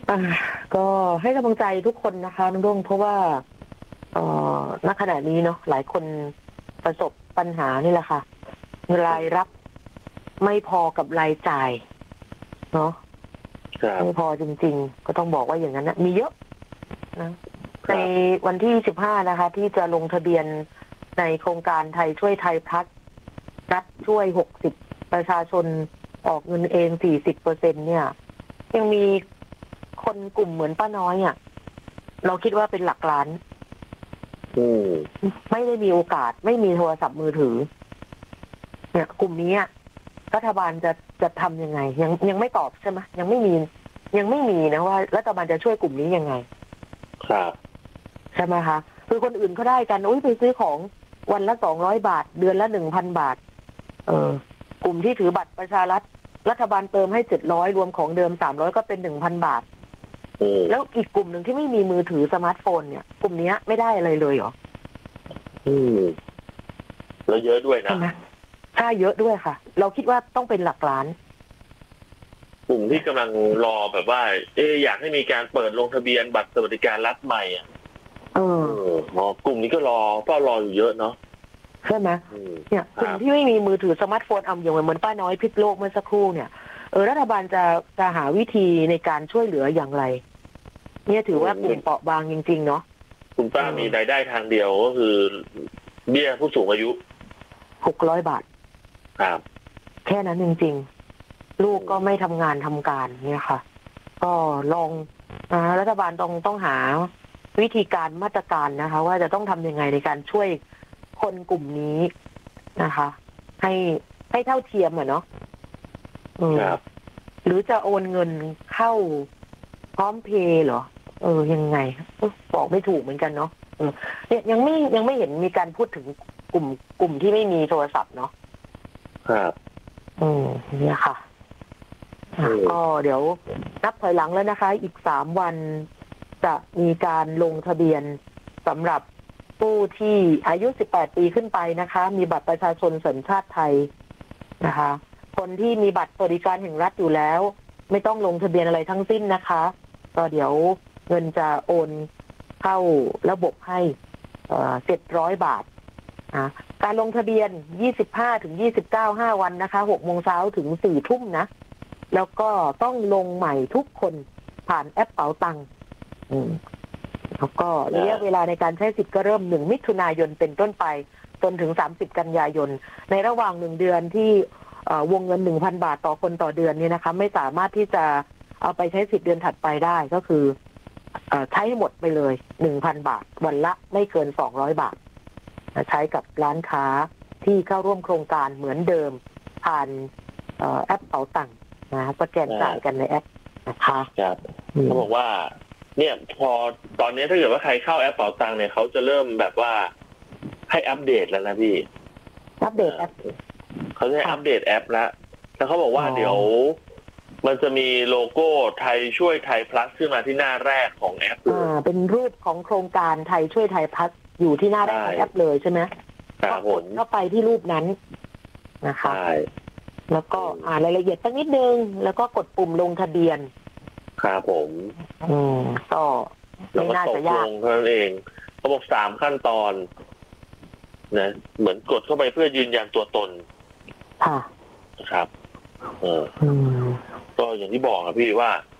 อ่าก็ให้กำลังใจทุกคนนะคะน้องรุ่งเพราะว่าณขณะนี้เนาะหลายคนประสบปัญหานี่แหละค่ะรายรับไม่พอกับรายจ่ายเนาะไม่พอจริงๆก็ต้องบอกว่าอย่างนั้นนะมีเยอะนะในวันที่15นะคะที่จะลงทะเบียนในโครงการไทยช่วยไทยพัฒน์รัฐช่วย60ประชาชนออกเงินเอง40%เนี่ยยังมีคนกลุ่มเหมือนป้าน้อยอ่ะเราคิดว่าเป็นหลักล้านไม่ได้มีโอกาสไม่มีโทรศัพท์มือถือเนี่ยกลุ่มนี้รัฐบาลจะทำยังไงยังไม่ตอบใช่ไหมยังไม่มีนะว่ารัฐบาลจะช่วยกลุ่มนี้ยังไงครับใช่ไหมคะคือคนอื่นเขาได้กันไปซื้อของวันละ200 บาทเดือนละ 1,000 บาทกลุ่มที่ถือบัตรประชารัฐบาลเติมให้700รวมของเดิม300ก็เป็น 1,000 บาทแล้วอีกกลุ่มหนึ่งที่ไม่มีมือถือสมาร์ทโฟนเนี่ยกลุ่มนี้ไม่ได้อะไรเลยเหรอแล้วเยอะด้วยนะใช่เยอะด้วยค่ะเราคิดว่าต้องเป็นหลักล้านกลุ่มที่กำลังรอแบบว่าอยากให้มีการเปิดลงทะเบียนบัตรสวัสดิการรัฐใหม่กลุ่มนี้ก็รออยู่เยอะเนาะใช่ไหมเนี่ยกลุ่มที่ไม่มีมือถือสมาร์ทโฟนอย่างเหมือนป้าน้อยพิษโลกเมื่อสักครู่เนี่ยรัฐบาลจะหาวิธีในการช่วยเหลืออย่างไรเนี่ยถือว่ากลุ่มเปราะบางจริงๆเนาะคุณป้ามีรายได้ทางเดียวก็คือเบี้ยผู้สูงอายุ 600 บาทครับแค่นั้นจริงๆลูกก็ไม่ทำงานทำการเนี่ยค่ะก็ลองรัฐบาลต้องหาวิธีการมาตรการนะคะว่าจะต้องทำยังไงในการช่วยคนกลุ่มนี้นะคะให้เท่าเทียมเนาะหรือจะโอนเงินเข้าพร้อมเพย์เหรอยังไงบอกไม่ถูกเหมือนกันเนาะเนี่ยยังไม่เห็นมีการพูดถึงกลุ่มที่ไม่มีโทรศัพท์เนาะครับเนี่ยค่ะก็เดี๋ยวนับถอยหลังแล้วนะคะอีก3 วันจะมีการลงทะเบียนสำหรับผู้ที่อายุ18 ปีขึ้นไปนะคะมีบัตรประชาชนสัญชาติไทยนะคะคนที่มีบัตรสวัสดิการแห่งรัฐอยู่แล้วไม่ต้องลงทะเบียนอะไรทั้งสิ้นนะคะก็เดี๋ยวเงินจะโอนเข้าระบบให้700 บาทการลงทะเบียน25 ถึง 29 5 วันนะคะ6 โมงเช้าถึง 4 ทุ่มนะแล้วก็ต้องลงใหม่ทุกคนผ่านแอปเป๋าตังค์แล้วก็ระยะเวลาในการใช้สิทธิ์ก็เริ่ม1 มิถุนายนเป็นต้นไปจนถึง30 กันยายนในระหว่าง1 เดือนที่วงเงิน 1,000 บาทต่อคนต่อเดือนนี่นะคะไม่สามารถที่จะเอาไปใช้สิทธิ์เดือนถัดไปได้ก็คือใช้ให้หมดไปเลย 1,000 บาทวันละไม่เกิน200 บาทใช้กับร้านค้าที่เข้าร่วมโครงการเหมือนเดิมผ่านแอปเป๋าตังค์สแกนจ่ายกันในแอปนะคะครับเขาบอกว่าเนี่ยพอตอนนี้ถ้าเกิดว่าใครเข้าแอปเป๋าตังค์เนี่ยเขาจะเริ่มแบบว่าให้อัปเดตแล้วนะพี่อัปเดตแอปเขาจะอัปเดตแอปแล้วเขาบอกว่าเดี๋ยวมันจะมีโลโก้ไทยช่วยไทยพลัสขึ้นมาที่หน้าแรกของแอปเป็นรูปของโครงการไทยช่วยไทยพลัสอยู่ที่หน้าแรกของแอปเลยใช่ไหมกดเข้าไปที่รูปนั้นนะคะแล้วก็รายละเอียดสักนิดนึงแล้วก็กดปุ่มลงทะเบียนครับผมก็ไม่น่าจะยากเท่านั้นเองเขาบอก3 ขั้นตอนนะเหมือนกดเข้าไปเพื่อยืนยันตัวตนค่ะนะครับก็อย่างที่บอกครับพี่ว่า